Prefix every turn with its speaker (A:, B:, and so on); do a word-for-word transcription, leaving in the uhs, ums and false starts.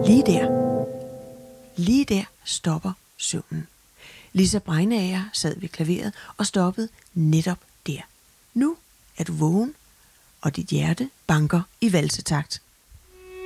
A: Lige der, lige der stopper søvnen. Lisa Bregnager sad ved klaveret og stoppede netop der. Nu er du vågen, og dit hjerte banker i valsetakt.